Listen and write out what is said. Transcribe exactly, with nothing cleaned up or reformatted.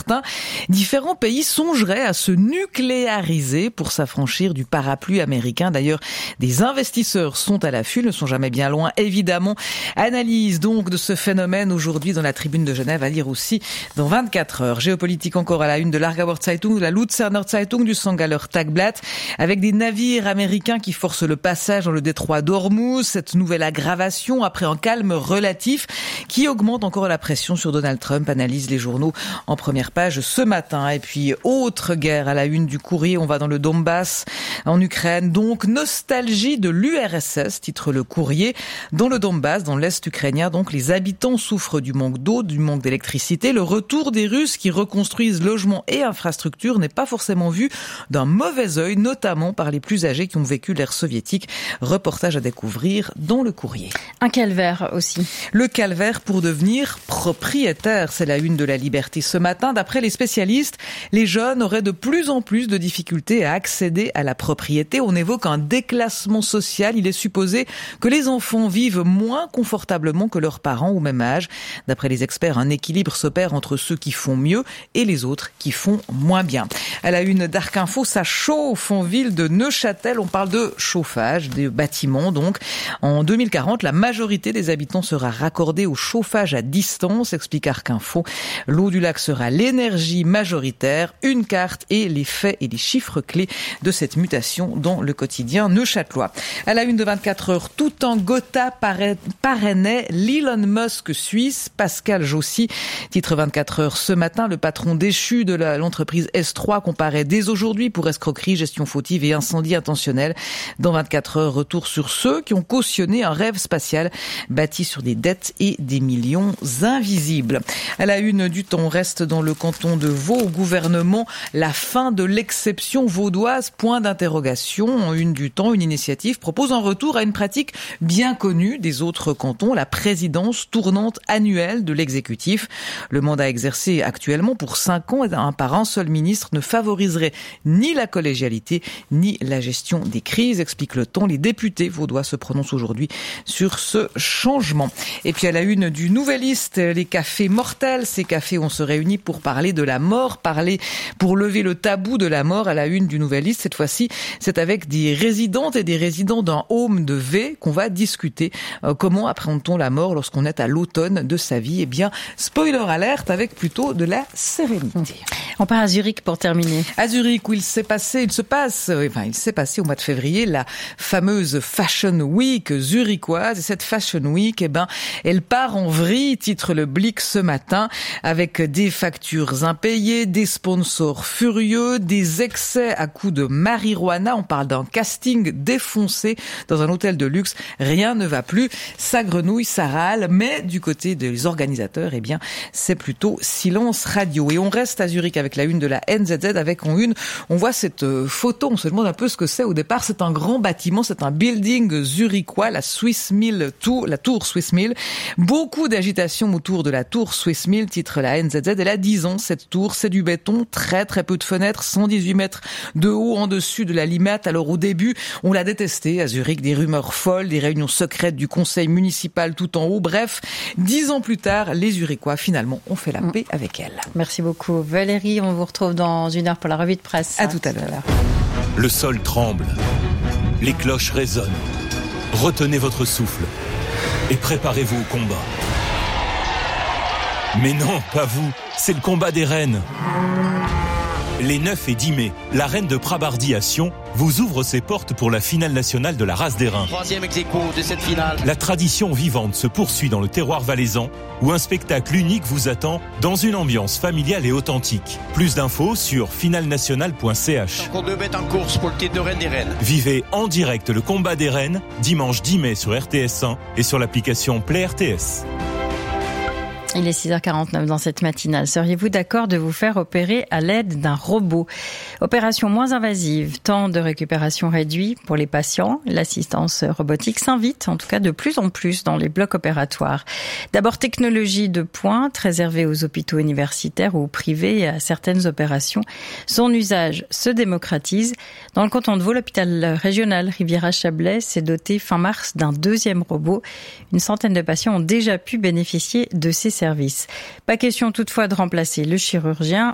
certains, différents pays songeraient à se nucléariser pour s'affranchir du parapluie américain. D'ailleurs, des investisseurs sont à l'affût, ne sont jamais bien loin, évidemment. Analyse donc de ce phénomène aujourd'hui dans la Tribune de Genève, à lire aussi dans vingt-quatre heures. Géopolitique encore à la une de l'Aargauer Zeitung, de la Luzerner Zeitung, du Sankt Galler Tagblatt, avec des navires américains qui forcent le passage dans le détroit d'Ormuz. Cette nouvelle aggravation après un calme relatif qui augmente encore la pression sur Donald Trump, analyse les journaux en première page ce matin. Et puis, autre guerre à la une du Courrier, on va dans le Donbass, en Ukraine. Donc, nostalgie de l'U R S S, titre le Courrier. Dans le Donbass, dans l'Est ukrainien, donc, les habitants souffrent du manque d'eau, du manque d'électricité. Le retour des Russes qui reconstruisent logements et infrastructures n'est pas forcément vu d'un mauvais œil, notamment par les plus âgés qui ont vécu l'ère soviétique. Reportage à découvrir dans le Courrier. Un calvaire aussi. Le calvaire pour devenir propriétaire, c'est la une de la Liberté ce matin. D'après les spécialistes, les jeunes auraient de plus en plus de difficultés à accéder à la propriété. On évoque un déclassement social. Il est supposé que les enfants vivent moins confortablement que leurs parents au même âge. D'après les experts, un équilibre s'opère entre ceux qui font mieux et les autres qui font moins bien. À la une d'Arc Info, ça chauffe en ville de Neuchâtel. On parle de chauffage, des bâtiments donc. En deux mille quarante, la majorité des habitants sera raccordée au chauffage à distance, explique Arc Info. L'eau du lac sera l'énergie majoritaire. Une carte et les faits et les chiffres clés de cette mutation dans le quotidien neuchâtelois. À la une de vingt-quatre heures, tout en Gotha parrainait l'Elon Musk suisse, Pascal Jossy. Titre vingt-quatre heures ce matin, le patron déchu de la, l'entreprise S trois comparaît dès aujourd'hui pour escroquerie, gestion fautive et incendie intentionnel. Dans vingt-quatre heures, retour sur ceux qui ont cautionné un rêve spatial bâti sur des dettes et des millions invisibles. À la une du temps, on reste dans le canton de Vaud. Au gouvernement, la fin de l'exception vaudoise, point d'interrogation. En une du temps, une initiative propose un retour à une pratique bien connue des autres cantons, la présidence tournante annuelle de l'exécutif. Le mandat exercé actuellement pour cinq ans par un seul ministre ne favoriserait ni la collégialité ni la gestion des crises, explique le temps. Les députés vaudois se prononcent aujourd'hui sur ce changement. Et puis à la une du Nouvelliste, les cafés mortels. Ces cafés, on se réunit pour parler de la mort, parler pour lever le tabou de la mort. À la une du Nouvelliste, cette fois-ci, c'est avec des résidentes et des résidents d'un home de V qu'on va discuter. Euh, comment appréhende-t-on la mort lorsqu'on est à l'automne de sa vie? Eh bien, spoiler alerte, avec plutôt de la sérénité. On part à Zurich pour terminer. À Zurich, où il s'est passé, il se passe, enfin, il s'est passé au mois de février la fameuse Fashion Week zurichoise. Et cette Fashion Week, eh ben, elle part en vrille, titre le Blick ce matin, avec des factures impayées, des sponsors furieux, des excès à coups de marijuana. On parle d'un casting défoncé dans un hôtel de luxe. Rien ne va plus. Ça grenouille, ça râle. Mais du côté des organisateurs, eh bien, c'est plutôt silence radio. Et on reste à Zurich avec la une de la N Z Z, avec en une, on voit cette photo, on se demande un peu ce que c'est au départ. C'est un grand bâtiment, c'est un building zurichois, la Swiss Mill Tour, la tour Swiss Mill. Beaucoup d'agitation autour de la tour Swiss Mill, titre la N Z Z. Elle a dix ans, cette tour, c'est du béton, très très peu de fenêtres, cent dix-huit mètres de haut en dessus de la limate. Alors au début, on l'a détestée à Zurich, des rumeurs folles, des réunions secrètes du conseil municipal tout en haut. Bref, dix ans plus tard, les Zurichois finalement ont fait la paix avec elle. Merci beaucoup Valérie, on vous retrouve dans une heure pour la revue de presse. À tout à l'heure. Le sol tremble, les cloches résonnent. Retenez votre souffle et préparez-vous au combat. Mais non, pas vous, c'est le combat des reines. Les neuf et dix mai, la reine de Prabardi à Sion vous ouvre ses portes pour la finale nationale de la race des reins. Troisième ex-aequo de cette finale. La tradition vivante se poursuit dans le terroir valaisan, où un spectacle unique vous attend dans une ambiance familiale et authentique. Plus d'infos sur finale nationale point c h. Encore deux bêtes en course pour le titre de reine des reines. Vivez en direct le combat des reines, dimanche dix mai sur R T S un et sur l'application Play R T S. Il est six heures quarante-neuf dans cette matinale. Seriez-vous d'accord de vous faire opérer à l'aide d'un robot? Opération moins invasive, temps de récupération réduit pour les patients. L'assistance robotique s'invite, en tout cas de plus en plus, dans les blocs opératoires. D'abord, technologie de pointe réservée aux hôpitaux universitaires ou privés et à certaines opérations. Son usage se démocratise. Dans le canton de Vaud, l'hôpital régional Riviera-Chablais s'est doté fin mars d'un deuxième robot. Une centaine de patients ont déjà pu bénéficier de ces services. Pas question toutefois de remplacer le chirurgien.